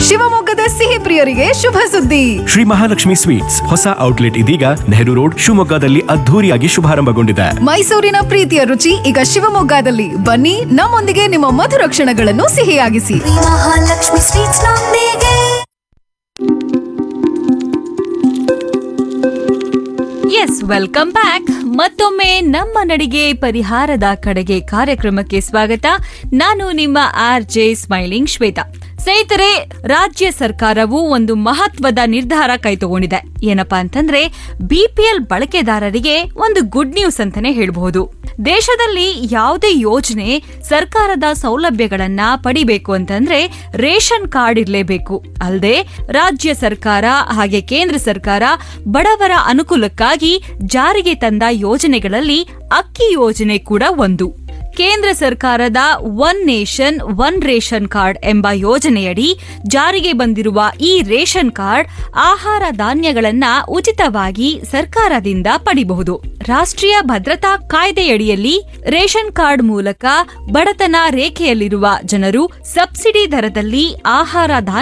ಶಿವಮೊಗ್ಗದ ಸಿಹಿ ಪ್ರಿಯರಿಗೆ ಶುಭ ಸುದ್ದಿ. ಶ್ರೀ ಮಹಾಲಕ್ಷ್ಮಿ ಸ್ವೀಟ್ಸ್ ಹೊಸ ಔಟ್ಲೆಟ್ ಇದೀಗ ನೆಹರು ರೋಡ್ ಶಿವಮೊಗ್ಗದಲ್ಲಿ ಅದ್ಧೂರಿಯಾಗಿ ಶುಭಾರಂಭಗೊಂಡಿದೆ. ಮೈಸೂರಿನ ಪ್ರೀತಿಯ ರುಚಿ ಈಗ ಶಿವಮೊಗ್ಗದಲ್ಲಿ. ಬನ್ನಿ, ನಮ್ಮೊಂದಿಗೆ ನಿಮ್ಮ ಮಧುರ ಕ್ಷಣಗಳನ್ನು ಸಿಹಿಯಾಗಿಸಿ. ಮಹಾಲಕ್ಷ್ಮಿ ಸ್ವೀಟ್ಸ್ ನೊಂದಿಗೆ. S, welcome back. ಮತ್ತೊಮ್ಮೆ ನಮ್ಮ ನಡಿಗೆ ಪರಿಹಾರದ ಕಡೆಗೆ ಕಾರ್ಯಕ್ರಮಕ್ಕೆ ಸ್ವಾಗತ. ನಾನು ನಿಮ್ಮ RJ ಸ್ಮೈಲಿಂಗ್ ಶ್ವೇತಾ. ಸ್ನೇಹಿತರೆ, ರಾಜ್ಯ ಸರ್ಕಾರವು ಒಂದು ಮಹತ್ವದ ನಿರ್ಧಾರ ಕೈಗೊಂಡಿದೆ. ಏನಪ್ಪಾ ಅಂತಂದ್ರೆ, BPL ಬಳಕೆದಾರರಿಗೆ ಒಂದು ಗುಡ್ ನ್ಯೂಸ್ ಅಂತಾನೆ ಹೇಳಬಹುದು. ದೇಶದಲ್ಲಿ ಯಾವುದೇ ಯೋಜನೆ ಸರ್ಕಾರದ ಸೌಲಭ್ಯಗಳನ್ನ ಪಡಿಬೇಕು ಅಂತಂದ್ರೆ ರೇಷನ್ ಕಾರ್ಡ್ ಇರಲೇಬೇಕು. ಅಲ್ಲದೆ ರಾಜ್ಯ ಸರ್ಕಾರ ಹಾಗೆ ಕೇಂದ್ರ ಸರ್ಕಾರ ಬಡವರ ಅನುಕೂಲಕ್ಕಾಗಿ ಜಾರಿಗೆ ತಂದ ಯೋಜನೆಗಳಲ್ಲಿ ಅಕ್ಕಿ ಯೋಜನೆ ಕೂಡ ಒಂದು. ಕೇಂದ್ರ ಸರ್ಕಾರದ one nation one ration card ಎಂಬ ಯೋಜನೆಯಡಿ ಜಾರಿಗೆ ಬಂದಿರುವ ಈ ರೇಷನ್ ಕಾರ್ಡ್ ಆಹಾರ ಧಾನ್ಯಗಳನ್ನ ಉಚಿತವಾಗಿ ಸರ್ಕಾರದಿಂದ ಪಡಿಬಹುದು. ರಾಷ್ಟ್ರೀಯ ಭದ್ರತಾ ಕಾಯ್ದೆಯಡಿಯಲ್ಲಿ ರೇಷನ್ ಕಾರ್ಡ್ ಮೂಲಕ ಬಡತನ ರೇಖೆಯಲ್ಲಿರುವ ಜನರು ಸಬ್ಸಿಡಿ ದರದಲ್ಲಿ ಆಹಾರ ಧಾನ್ಯ